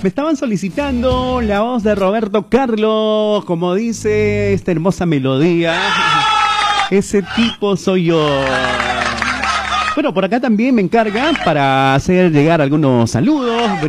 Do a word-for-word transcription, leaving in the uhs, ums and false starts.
Me estaban solicitando la voz de Roberto Carlos, como dice esta hermosa melodía. Ese tipo soy yo. Bueno, por acá también me encarga para hacer llegar algunos saludos.